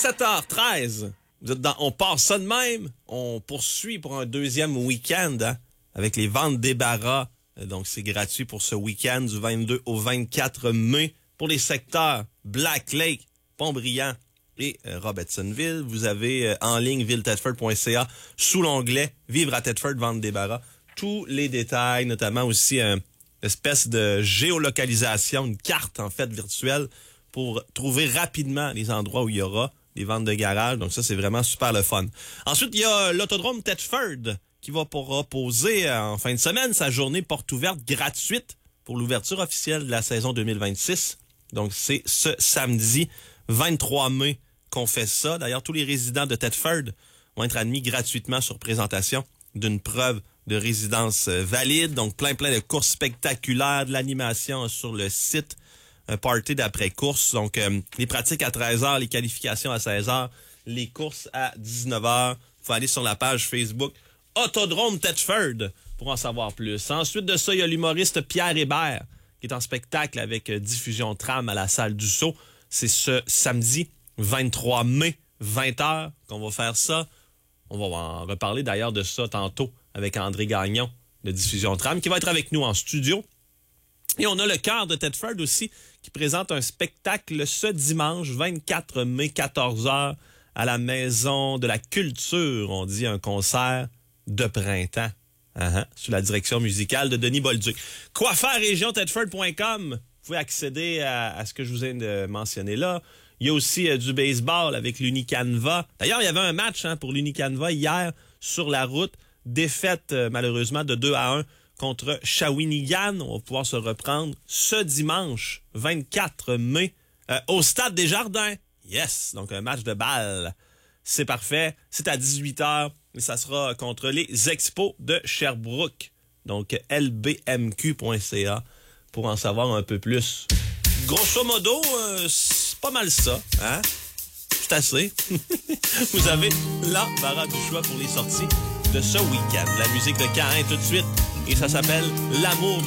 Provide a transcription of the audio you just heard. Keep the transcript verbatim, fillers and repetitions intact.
dix-sept heures treize. Vous êtes dans, on part ça de même. On poursuit pour un deuxième week-end hein, avec les ventes débarras. Donc, c'est gratuit pour ce week-end du vingt-deux au vingt-quatre mai pour les secteurs Black Lake, Pont-Brillant et euh, Robertsonville. Vous avez euh, en ligne ville tedford point c a sous l'onglet Vivre à Tedford, vente débarras. Tous les détails, notamment aussi une espèce de géolocalisation, une carte en fait virtuelle pour trouver rapidement les endroits où il y aura des ventes de garage. Donc ça, c'est vraiment super le fun. Ensuite, il y a l'autodrome Tedford qui va proposer en fin de semaine sa journée porte ouverte gratuite pour l'ouverture officielle de la saison deux mille vingt-six. Donc c'est ce samedi vingt-trois mai qu'on fait ça. D'ailleurs, tous les résidents de Tedford vont être admis gratuitement sur présentation d'une preuve de résidence valide. Donc plein plein de courses spectaculaires, de l'animation sur le site, un party d'après-course. Donc euh, les pratiques à treize heures, les qualifications à seize heures, les courses à dix-neuf heures. Il faut aller sur la page Facebook Autodrome Tedford pour en savoir plus. Ensuite de ça, il y a l'humoriste Pierre Hébert qui est en spectacle avec diffusion tram à la salle du Sceau. C'est ce samedi vingt-trois mai, vingt heures qu'on va faire ça. On va en reparler d'ailleurs de ça tantôt avec André Gagnon de Diffusion Tram qui va être avec nous en studio. Et on a le Chœur de Tedford aussi qui présente un spectacle ce dimanche vingt-quatre mai, quatorze heures à la Maison de la Culture. On dit un concert de printemps. Uh-huh, sous la direction musicale de Denis Bolduc. quoi faire région tedford point com. Vous pouvez accéder à, à ce que je vous ai de mentionné là. Il y a aussi euh, du baseball avec l'Unicanva. D'ailleurs, il y avait un match hein, pour l'Unicanva hier sur la route. Défaite euh, malheureusement de deux à un contre Shawinigan. On va pouvoir se reprendre ce dimanche vingt-quatre mai euh, au Stade des Jardins. Yes! Donc un match de balle. C'est parfait. C'est à dix-huit heures. Et ça sera contre les Expos de Sherbrooke. Donc, l b m q point c a pour en savoir un peu plus. Grosso modo, euh, c'est pas mal ça. Hein? C'est assez. Vous avez l'embarras du choix pour les sorties de ce week-end. La musique de Caïn tout de suite. Et ça s'appelle L'amour